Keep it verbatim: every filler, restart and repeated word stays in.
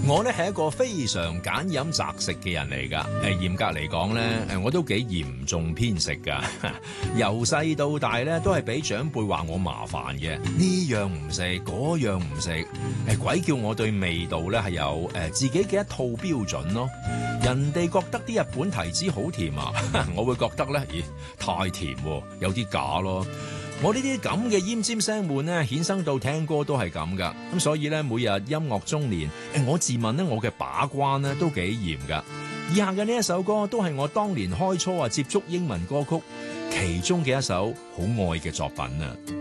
我咧係一個非常揀飲擇食嘅人嚟㗎。誒，嚴格嚟講咧，誒我都幾嚴重偏食㗎。由細到大咧，都係俾長輩話我麻煩嘅，呢樣唔食，嗰樣唔食。誒，鬼叫我對味道咧係有誒自己嘅一套標準咯。人哋覺得啲日本提子好甜啊，我會覺得咧，咦，太甜喎，有啲假咯。我呢啲咁嘅奄尖聲悶咧，衍生到聽歌都係咁噶，咁所以咧，每日音樂中年，誒，我自問咧，我嘅把關咧都幾嚴噶。以下嘅呢一首歌都係我當年開初啊接觸英文歌曲其中嘅一首好愛嘅作品啊。